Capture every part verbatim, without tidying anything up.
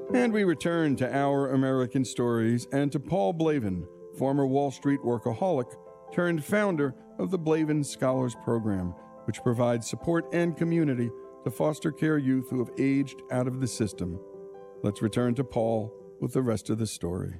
And we return to Our American Stories and to Paul Blavin, former Wall Street workaholic turned founder of the Blavin Scholars Program, which provides support and community to foster care youth who have aged out of the system. Let's return to Paul with the rest of the story.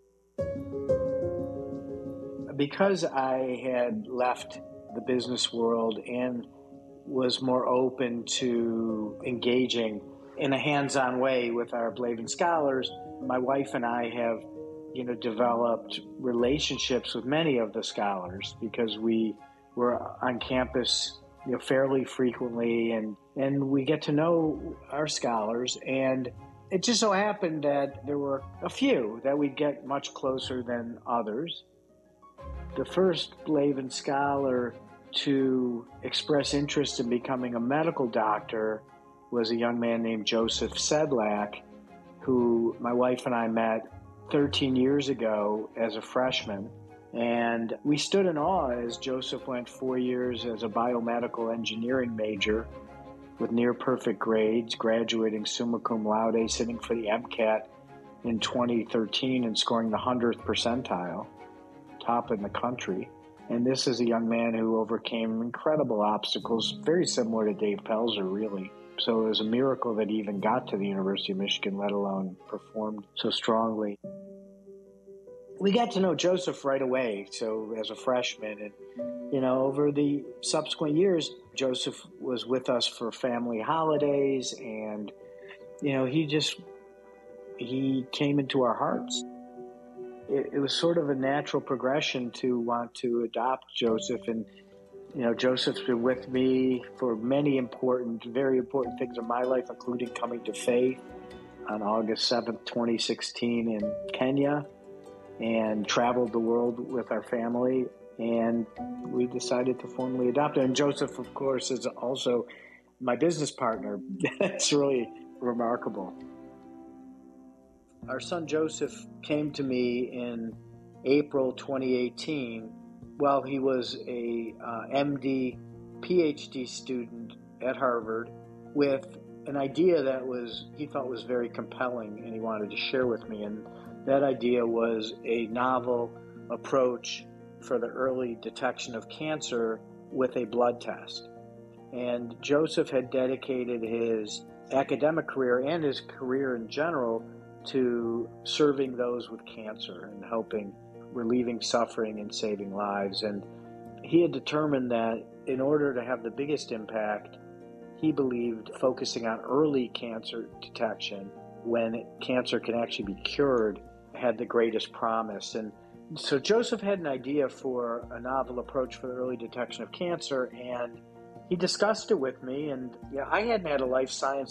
Because I had left the business world and was more open to engaging in a hands-on way with our Blavin Scholars, my wife and I have, you know, developed relationships with many of the scholars because we were on campus, you know, fairly frequently, and, and we get to know our scholars. And it just so happened that there were a few that we'd get much closer than others. The first Blavin Scholar to express interest in becoming a medical doctor was a young man named Joseph Sedlak, who my wife and I met thirteen years ago as a freshman. And we stood in awe as Joseph went four years as a biomedical engineering major with near perfect grades, graduating summa cum laude, sitting for the MCAT in twenty thirteen and scoring the hundredth percentile, top in the country. And this is a young man who overcame incredible obstacles, very similar to Dave Pelzer, really. So it was a miracle that he even got to the University of Michigan, let alone performed so strongly. We got to know Joseph right away, so as a freshman. And, you know, over the subsequent years, Joseph was with us for family holidays, and, you know, he just, he came into our hearts. It, it was sort of a natural progression to want to adopt Joseph. And, you know, Joseph's been with me for many important, very important things in my life, including coming to faith on August seventh, twenty sixteen in Kenya, and traveled the world with our family. And we decided to formally adopt him. And Joseph, of course, is also my business partner. That's really remarkable. Our son Joseph came to me in April twenty eighteen while he was a uh, M D, P H D student at Harvard with an idea that was he thought was very compelling and he wanted to share with me. And that idea was a novel approach for the early detection of cancer with a blood test. And Joseph had dedicated his academic career and his career in general to serving those with cancer and helping, relieving suffering and saving lives. And he had determined that in order to have the biggest impact, he believed focusing on early cancer detection when cancer can actually be cured had the greatest promise. And so Joseph had an idea for a novel approach for the early detection of cancer, and he discussed it with me. And yeah, I hadn't had a life science